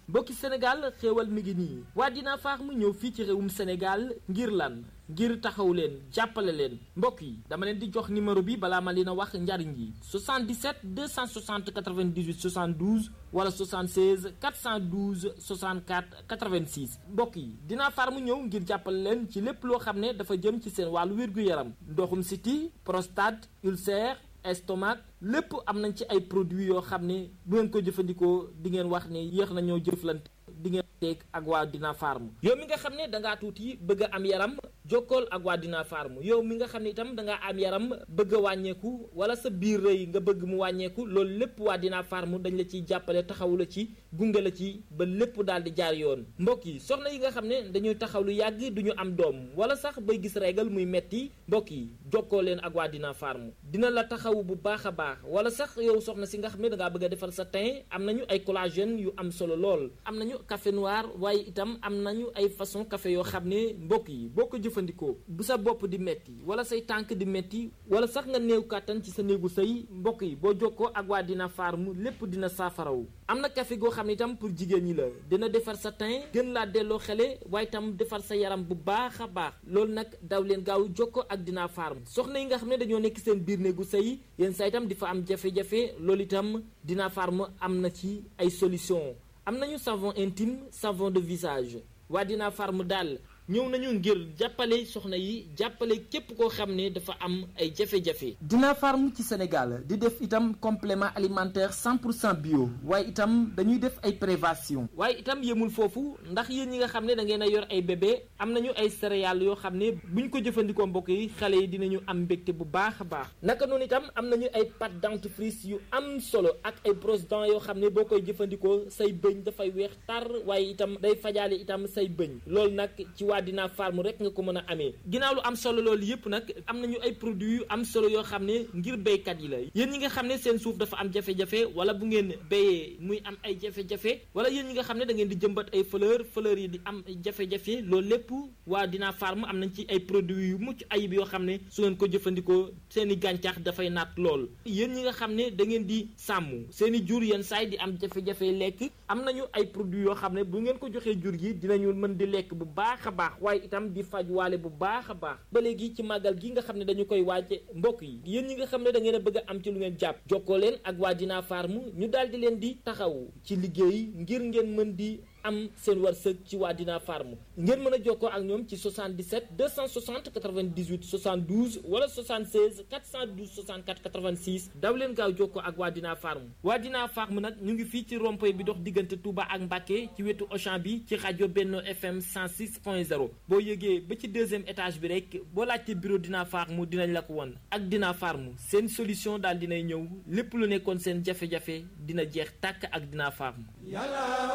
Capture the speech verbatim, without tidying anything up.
mbokki Sénégal xéewal mi ngi nii waa Dina Farm ñëw fii ci réewum Sénégal ngir lan ngir taxaw leen jàppale leen mbokk yi dama leen di jox numéro bi balaa ma leen a wax njariñ yi soixante-dix-sept deux cent soixante quatre-vingt-dix-huit soixante-douze wala soixante-seize quatre cent douze soixante-quatre quatre-vingt-six mbokk yi Dina Farm ñëw ngir jàppale leen ci lépp loo xam ne dafa jëm ci seen wàllu wér-gu-yaram ndoxum siti prostate ulcère estomac lépp am nañ ci ay produits yoo xam ne bu ngeen ko jëfandikoo di ngeen wax ne yéex nañoo jëflante di ngeen teeg ak waa Dina Farm yow mi nga xam ne da ngaa tuuti bëgg a am yaram jokkool ak waa Dina Farm yow mi nga xam ne itam da ngaa am yaram bëgg a wàññeeku wala sa biir rëy nga bëgg mu wàññeeku loolu lépp waa Dina Farm dañ la ciy jàppale taxawu la ci gunge la ci ba lépp daal di jaar yoon mbokk yi soxna yi nga xam ne dañuy taxaw lu yàgg du ñu am doom wala sax bay gis régal muy metti mbokk yi jokkoo leen ak waa Dina Farm dina la taxawu bu baax a baax wala sax yow soxna si nga xam ne da ngaa bëgg a defar sa teint am nañu ay collagène yu am solo lool am nañu café noir waaye itam am nañu ay façon café yoo xam ne mbokk yi boo ko jëfandikoo bu sa bopp di metti wala say tànk di metti wala sax nga néew kàttan ci sa néegu sëy mbokk yi boo jokkoo ak waa Dina Farm lépp dina saafarawu am na café goo xam ne itam pour jigéen ñi la dina defar sa teint gën laa delloo xele waaye itam defar sa yaram bu baax a baax loolu nag daw leen gaaw jokkoo ak Dina Farm soxna yi nga xam ne dañoo nekk seen biir néegu sëy yéen saa itam di fa am jafe-jafe loolu itam Dina Farm am na ci ay solution am nañu savon intime savon de visage waa Dina Farm daal ñëw nañu ngir jàppale soxna yi jàppale képp koo xam ne dafa am ay jafe-jafe. Dina Farm ci Sénégal di def itam complément alimentaire cent pour cent bio waaye itam dañuy def ay prévention waaye itam yemul foofu ndax yéen ñi nga xam ne da ngeen a yor ay bébé am nañu ay céréales yoo xam ne buñ ko jëfandikoo mbokk yi xale yi dinañu am mbégte bu baax a baax naka noonu itam am nañu ay pâte dentifrice yu am solo ak ay brosse dents yoo xam ne boo koy jëfandikoo say bëñ dafay weex tar waaye itam day fajaale itam say bëñ loolu nag ci waa Dina Farm rek nga ko mën a amee ginnaaw lu am solo loolu yëpp nag am nañu ay produits yu am solo yoo xam ne ngir béykat yi la yéen ñi nga xam ne seen suuf dafa am jafe-jafe wala bu ngeen béyee muy am ay jafe-jafe wala yéen ñi nga xam ne da ngeen di jëmbat ay fleur fleur yi di am jafe-jafe loolu lépp waa Dina Farm am nañ ci ay produits yu mucc ayib yoo xam ne su ngeen ko jëfandikoo seen i gàncax dafay naat lool yéen ñi nga xam ne da ngeen di sàmm seen i jur yenn saay di am jafe-jafe lekk am nañu ay produits yoo xam ne bu ngeen ko joxee jur gi dinañu mën di lekk bu baax a baax waaye itam di faj waale bu baax a baax ba léegi ci màggal gi nga xam ne dañu koy waaje mbokk yi yéen ñi nga xam ne da ngeen a bëgg a am ci lu ngeen jàpp jokkoo leen ak waa Dina Farm ñu daal di leen di taxaw ci liggéey ngir ngeen mën di am seen wërsëg ci waa Dina Farm ngeen mën a jokkoo ak ñoom ci soixante-dix-sept deux cent soixante quatre-vingt-dix-huit soixante-douze wala soixante-seize quatre cent douze soixante-quatre quatre-vingt-six daw leen gaaw jokkoo ak waa Dina Farm waa Dina Farm nag ñu ngi fii ci rond-point bi dox diggante Touba ak Mbacké ci wetu Auchan bi ci rajo Benno F M cent six point zéro boo yëgee ba ci deuxième étage bi rek boo laajte bureau Dina Farm dinañ la ko won ak Dina Farm seen solution daal dinay ñëw lépp lu nekkoon seen jafe-jafe dina jeex tàkk ak Dina Farm.